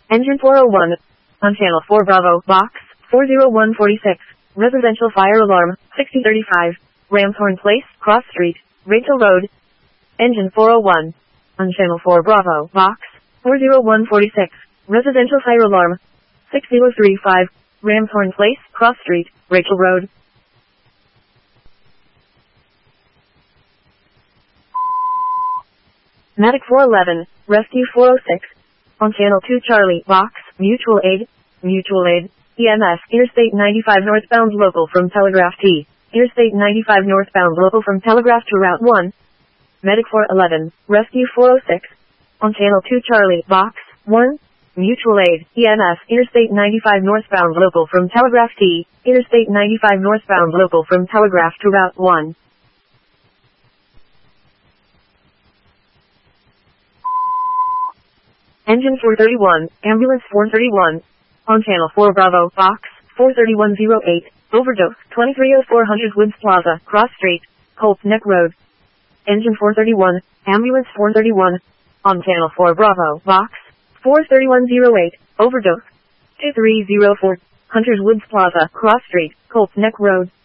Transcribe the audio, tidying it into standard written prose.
Engine 401. On channel 4 Bravo, box 40146. Residential fire alarm, 6035. Ramshorn Place, Cross Street, Rachel Road. Engine 401. On channel 4 Bravo, box 40146. Residential fire alarm, 6035. Ramshorn Place, Cross Street, Rachel Road. Medic 411, Rescue 406. On channel 2 Charlie, box, Mutual Aid, EMS, Interstate 95 northbound local from Telegraph T. Interstate 95 northbound local from Telegraph to Route 1. Medic 411, Rescue 406. On channel 2 Charlie, box, 1. Mutual Aid, EMS, Interstate 95 northbound local from Telegraph T. Interstate 95 northbound local from Telegraph to Route 1. Engine 431, Ambulance 431. On channel 4 Bravo, box 43108. Overdose, 230400 Woods Plaza, Cross Street, Colts Neck Road. Engine 431, Ambulance 431. On channel 4 Bravo, box 43108. Overdose, 230400 Woods Plaza, Cross Street, Colts Neck Road.